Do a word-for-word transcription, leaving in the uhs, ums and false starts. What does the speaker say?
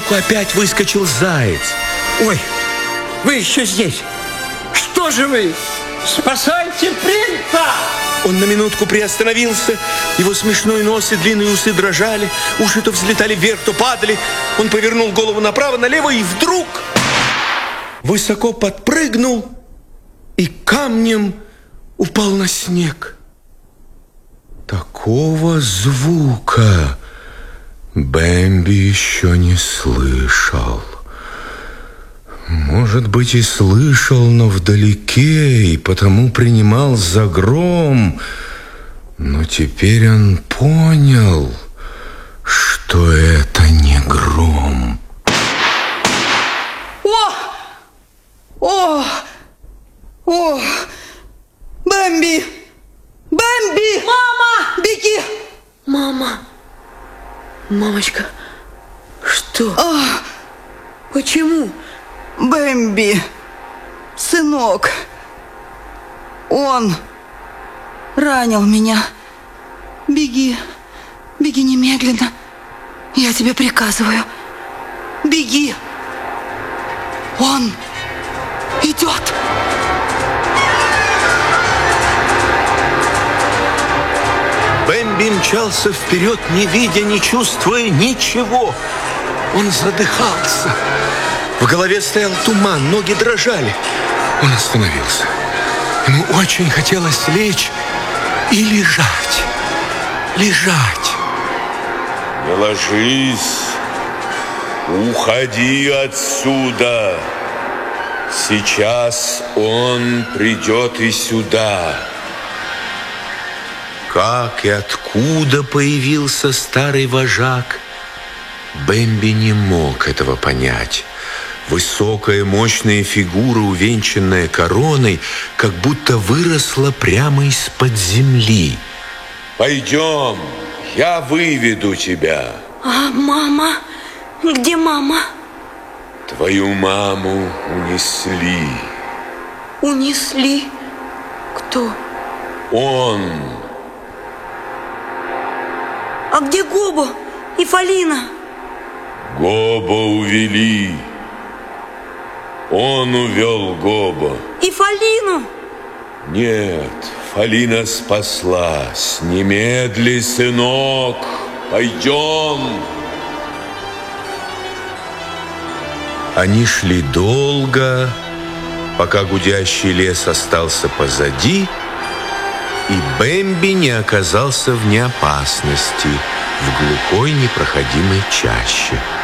сбоку опять выскочил заяц. Ой, вы еще здесь. Что же вы? Спасайте принца! Он на минутку приостановился. Его смешной нос и длинные усы дрожали. Уши то взлетали вверх, то падали. Он повернул голову направо, налево и вдруг высоко подпрыгнул и камнем упал на снег. Такого звука Бэмби еще не слышал. Может быть, и слышал, но вдалеке, и потому принимал за гром. Но теперь он понял, что это не гром. О! О! О! Бэмби! Бэмби! Мама! Беги! Мама! Мамочка, что? А, Почему? Бэмби, сынок, он ранил меня. Беги, беги немедленно. Я тебе приказываю. Беги. Он идет. Бэмби мчался вперед, не видя, не чувствуя ничего. Он задыхался. В голове стоял туман, ноги дрожали. Он остановился. Ему очень хотелось лечь и лежать. Лежать. Не ложись. Уходи отсюда. Сейчас он придет и сюда. Как и откуда появился старый вожак, Бэмби не мог этого понять. Высокая, мощная фигура, увенчанная короной, как будто выросла прямо из-под земли. Пойдем, я выведу тебя. А мама? Где мама? Твою маму унесли. Унесли? Кто? Он. А где Гобо и Фалина? Гобо увели. Он увел Гобо. И Фалину? Нет, Фалина спаслась. Немедли, сынок. Пойдем. Они шли долго, пока гудящий лес остался позади, и Бэмби не оказался вне опасности в глухой непроходимой чаще.